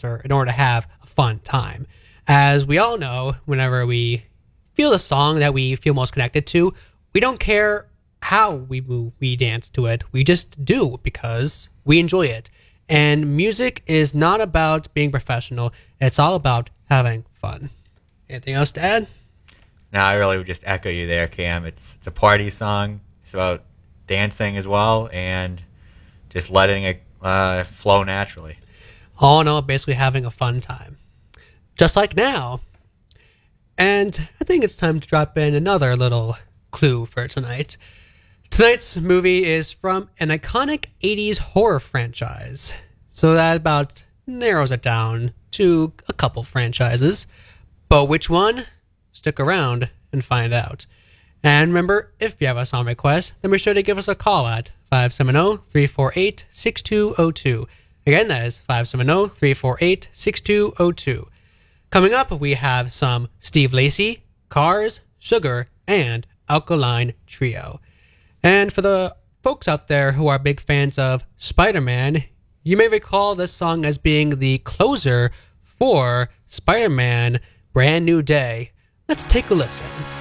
answer in order to have a fun time. As we all know, whenever we feel the song that we feel most connected to, we don't care how we move, we dance to it. We just do because we enjoy it. And music is not about being professional. It's all about having fun. Anything else to add? No, I really would just echo you there, Cam. It's a party song. It's about dancing as well and just letting it flow naturally. All in all, basically having a fun time. Just like now. And I think it's time to drop in another little clue for tonight. Tonight's movie is from an iconic 80s horror franchise. So that about narrows it down to a couple franchises. But which one? Stick around and find out. And remember, if you have a song request, then be sure to give us a call at 570-348-6202. Again, that is 570-348-6202. Coming up, we have some Steve Lacy, Cars, Sugar, and Alkaline Trio. And for the folks out there who are big fans of Spider-Man, you may recall this song as being the closer for Spider-Man Brand New Day. Let's take a listen.